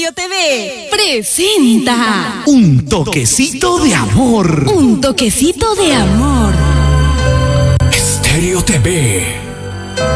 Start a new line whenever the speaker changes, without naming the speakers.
Estéreo TV presenta
Un toquecito de amor.
Un toquecito de amor.
Estéreo TV.